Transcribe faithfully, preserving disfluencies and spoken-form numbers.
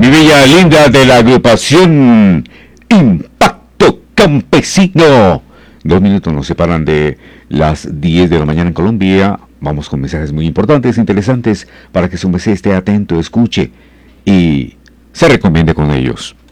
mi bella linda de la agrupación Impacto Campesino. Dos minutos nos separan de las diez de la mañana en Colombia. Vamos con mensajes muy importantes, interesantes, para que su merced esté atento, escuche y se recomiende con ellos.